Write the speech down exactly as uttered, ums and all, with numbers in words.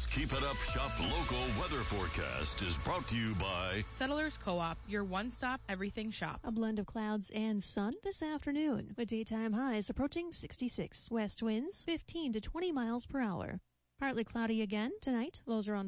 Keep It Up Shop local weather forecast is brought to you by Settlers Co-op, your one-stop everything shop. A blend of clouds and sun this afternoon, with daytime highs approaching sixty-six. West winds fifteen to twenty miles per hour. Partly cloudy again tonight. Lows around